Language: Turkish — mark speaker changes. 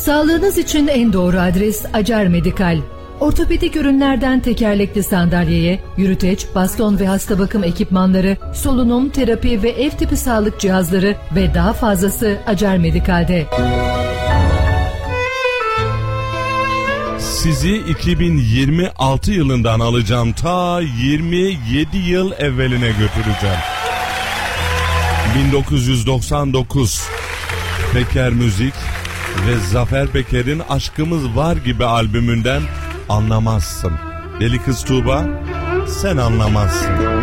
Speaker 1: Sağlığınız için en doğru adres Acar Medikal. Ortopedik ürünlerden tekerlekli sandalyeye, yürüteç, baston ve hasta bakım ekipmanları, solunum, terapi ve ev tipi sağlık cihazları ve daha fazlası Acar Medikal'de.
Speaker 2: Sizi 2026 yılından alacağım, ta 27 yıl evveline götüreceğim. 1999 Peker Müzik ve Zafer Peker'in Aşkımız Var Gibi albümünden Anlamazsın. Deli Kız Tuğba, sen anlamazsın.